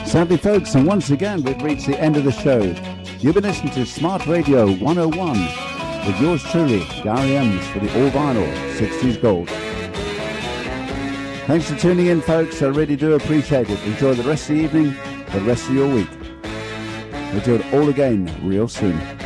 Sadly, folks, and once again, we've reached the end of the show. You've been listening to Smart Radio 101 with yours truly, Gary Ems, for the All Vinyl 60s Gold. Thanks for tuning in, folks. I really do appreciate it. Enjoy the rest of the evening, the rest of your week. We'll do it all again real soon.